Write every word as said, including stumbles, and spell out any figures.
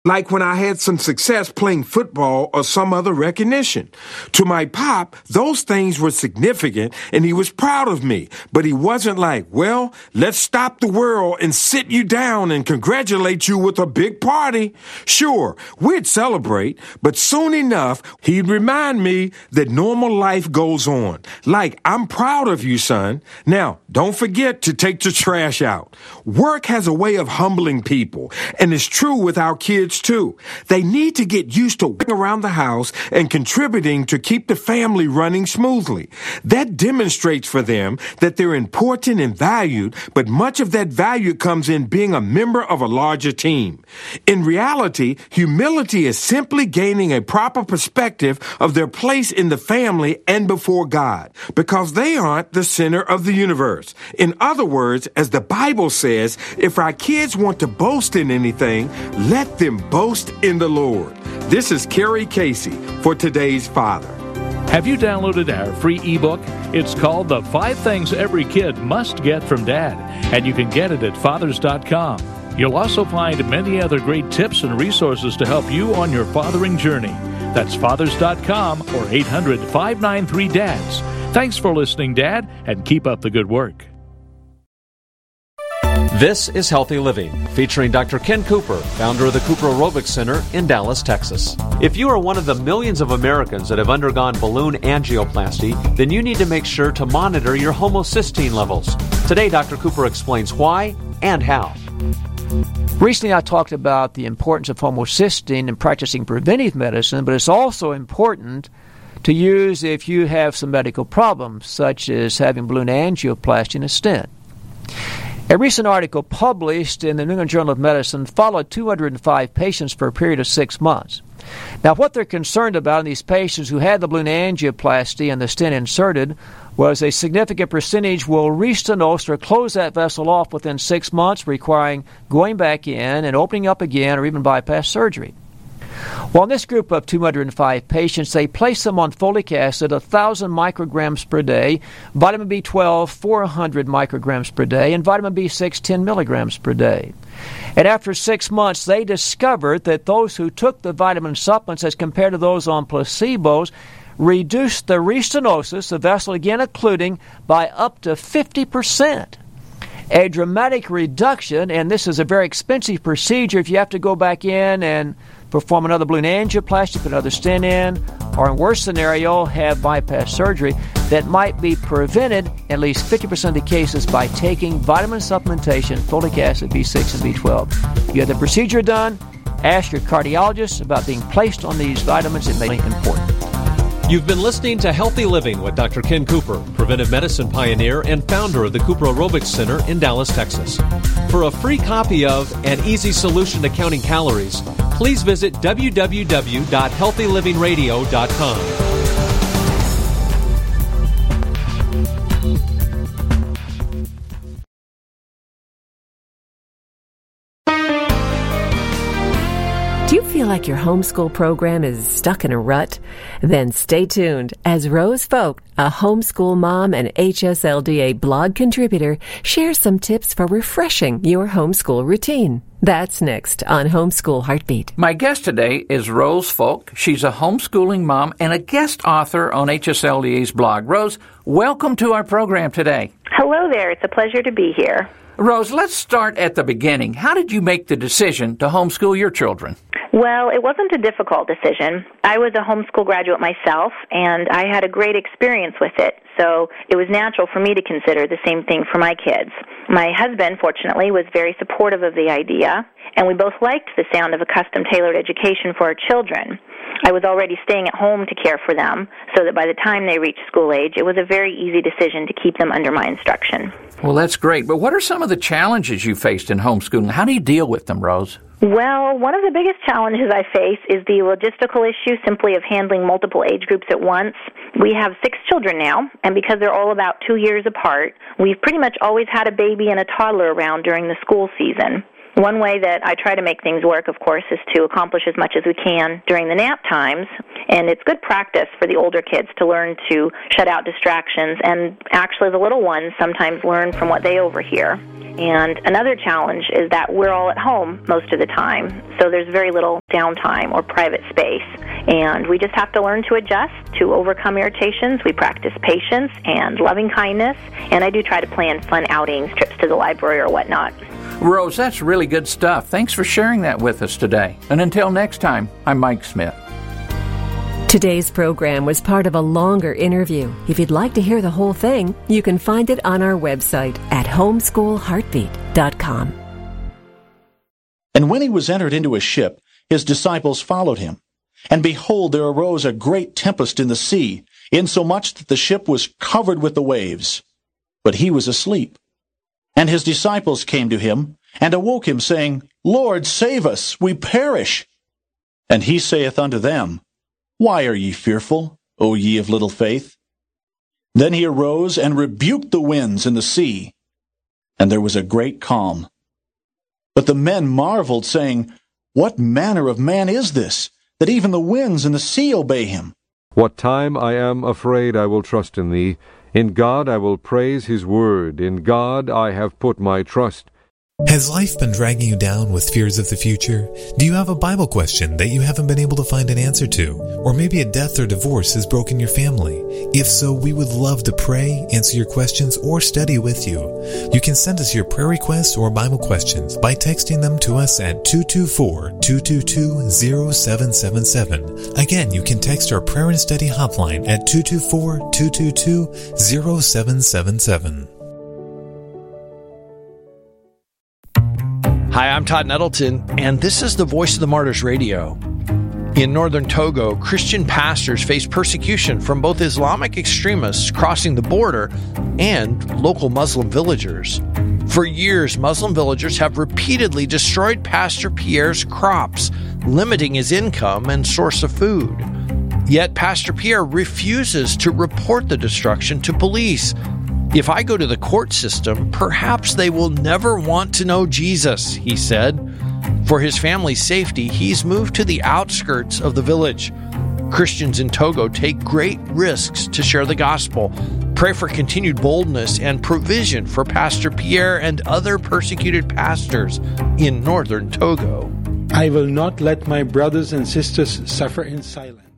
like when I had some success playing football or some other recognition. To my pop, those things were significant and he was proud of me, but he wasn't like, well, let's stop the world and sit you down and congratulate you with a big party. Sure, we'd celebrate, but soon enough, he'd remind me that normal life goes on. Like, I'm proud of you, son. Now, don't forget to take the trash out. Work has a way of humbling people, and it's true with our kids too. They need to get used to working around the house and contributing to keep the family running smoothly. That demonstrates for them that they're important and valued, but much of that value comes in being a member of a larger team. In reality, humility is simply gaining a proper perspective of their place in the family and before God, because they aren't the center of the universe. In other words, as the Bible says, if our kids want to boast in anything, let them boast in the Lord. This is Kerry Casey for Today's Father. Have you downloaded our free ebook? It's called The Five Things Every Kid Must Get from Dad, and you can get it at fathers dot com. You'll also find many other great tips and resources to help you on your fathering journey. That's fathers dot com or eight hundred, five nine three, D A D S. Thanks for listening, Dad, and keep up the good work. This is Healthy Living, featuring Doctor Ken Cooper, founder of the Cooper Aerobics Center in Dallas, Texas. If you are one of the millions of Americans that have undergone balloon angioplasty, then you need to make sure to monitor your homocysteine levels. Today, Doctor Cooper explains why and how. Recently, I talked about the importance of homocysteine in practicing preventive medicine, but it's also important to use if you have some medical problems, such as having balloon angioplasty and a stent. A recent article published in the New England Journal of Medicine followed two hundred five patients for a period of six months. Now, what they're concerned about in these patients who had the balloon angioplasty and the stent inserted was a significant percentage will restenose or close that vessel off within six months, requiring going back in and opening up again or even bypass surgery. Well, in this group of two hundred five patients, they placed them on folic acid, one thousand micrograms per day, vitamin B twelve, four hundred micrograms per day, and vitamin B six, ten milligrams per day. And after six months, they discovered that those who took the vitamin supplements as compared to those on placebos reduced the restenosis, the vessel again occluding, by up to fifty percent. A dramatic reduction, and this is a very expensive procedure if you have to go back in and perform another balloon angioplasty, put another stent in, or in worst scenario, have bypass surgery that might be prevented in at least fifty percent of the cases by taking vitamin supplementation, folic acid, B six, and B twelve. If you have the procedure done, ask your cardiologist about being placed on these vitamins. It may be important. You've been listening to Healthy Living with Doctor Ken Cooper, preventive medicine pioneer and founder of the Cooper Aerobics Center in Dallas, Texas. For a free copy of An Easy Solution to Counting Calories, please visit w w w dot healthy living radio dot com. Do you feel like your homeschool program is stuck in a rut? Then stay tuned as Rose Folk, a homeschool mom and H S L D A blog contributor, shares some tips for refreshing your homeschool routine. That's next on Homeschool Heartbeat. My guest today is Rose Folk. She's a homeschooling mom and a guest author on H S L D A's blog. Rose, welcome to our program today. Hello there. It's a pleasure to be here. Rose, let's start at the beginning. How did you make the decision to homeschool your children? Well, it wasn't a difficult decision. I was a homeschool graduate myself, and I had a great experience with it, so it was natural for me to consider the same thing for my kids. My husband, fortunately, was very supportive of the idea, and we both liked the sound of a custom-tailored education for our children. I was already staying at home to care for them, so that by the time they reached school age, it was a very easy decision to keep them under my instruction. Well, that's great, but what are some of the challenges you faced in homeschooling? How do you deal with them, Rose? Well, one of the biggest challenges I face is the logistical issue simply of handling multiple age groups at once. We have six children now, and because they're all about two years apart, we've pretty much always had a baby and a toddler around during the school season. One way that I try to make things work, of course, is to accomplish as much as we can during the nap times. And it's good practice for the older kids to learn to shut out distractions. And actually, the little ones sometimes learn from what they overhear. And another challenge is that we're all at home most of the time, so there's very little downtime or private space. And we just have to learn to adjust, to overcome irritations. We practice patience and loving kindness, and I do try to plan fun outings, trips to the library or whatnot. Rose, that's really good stuff. Thanks for sharing that with us today. And until next time, I'm Mike Smith. Today's program was part of a longer interview. If you'd like to hear the whole thing, you can find it on our website at homeschool heartbeat dot com. And when he was entered into a ship, his disciples followed him. And behold, there arose a great tempest in the sea, insomuch that the ship was covered with the waves. But he was asleep. And his disciples came to him, and awoke him, saying, Lord, save us, we perish. And he saith unto them, Why are ye fearful, O ye of little faith? Then he arose and rebuked the winds and the sea, and there was a great calm. But the men marveled, saying, What manner of man is this, that even the winds and the sea obey him? What time I am afraid I will trust in thee. In God I will praise his word. In God I have put my trust. Has life been dragging you down with fears of the future? Do you have a Bible question that you haven't been able to find an answer to? Or maybe a death or divorce has broken your family? If so, we would love to pray, answer your questions, or study with you. You can send us your prayer requests or Bible questions by texting them to us at two two four, two two two, zero seven seven seven. Again, you can text our prayer and study hotline at two two four, two two two, zero seven seven seven. Hi, I'm Todd Nettleton, and this is the Voice of the Martyrs Radio. In northern Togo, Christian pastors face persecution from both Islamic extremists crossing the border and local Muslim villagers. For years, Muslim villagers have repeatedly destroyed Pastor Pierre's crops, limiting his income and source of food. Yet Pastor Pierre refuses to report the destruction to police. If I go to the court system, perhaps they will never want to know Jesus, he said. For his family's safety, he's moved to the outskirts of the village. Christians in Togo take great risks to share the gospel. Pray for continued boldness and provision for Pastor Pierre and other persecuted pastors in northern Togo. I will not let my brothers and sisters suffer in silence.